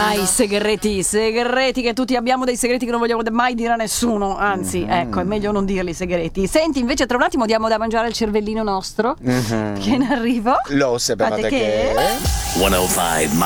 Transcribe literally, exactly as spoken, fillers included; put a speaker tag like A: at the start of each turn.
A: Ah, i segreti, segreti che tutti abbiamo, dei segreti che non vogliamo mai dire a nessuno. Anzi, mm-hmm. ecco, è meglio non dirli i segreti. Senti, invece tra un attimo diamo da mangiare al cervellino nostro, mm-hmm. che in arrivo.
B: Lo sapevate che...
C: centocinque